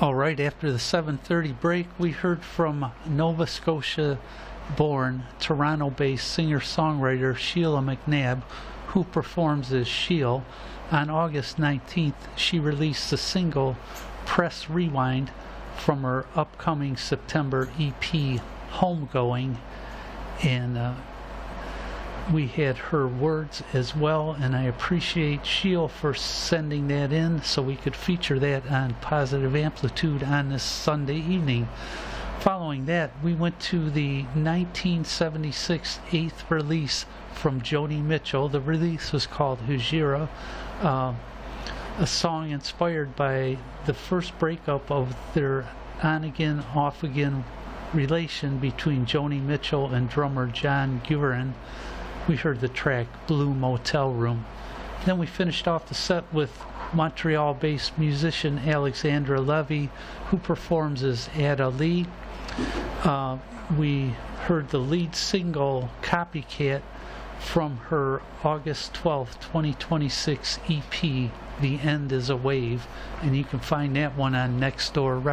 All right, after the 7:30 break, we heard from Nova Scotia-born, Toronto-based singer-songwriter Sheila McNabb, who performs as Sheil. On August 19th, she released the single Press Rewind from her upcoming September EP, Homegoing, and we had her words as well, and I appreciate Sheil for sending that in so we could feature that on Positive Amplitude on this Sunday evening. Following that, we went to the 1976 eighth release from Joni Mitchell. The release was called Hujira, a song inspired by the first breakup of their on-again, off-again relation between Joni Mitchell and drummer John Guerin. We heard the track Blue Motel Room. Then we finished off the set with Montreal-based musician Alexandra Levy, who performs as Ada Lee. We heard the lead single Copycat from her August 12th, 2026 EP, The End is a Wave, and you can find that one on Nextdoor Records.